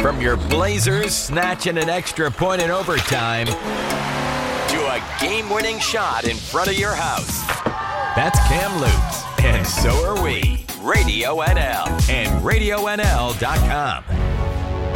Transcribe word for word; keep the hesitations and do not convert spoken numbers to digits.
From your Blazers snatching an extra point in overtime to a game-winning shot in front of your house. That's Cam Lutz, and so are we. Radio N L and radio N L dot com.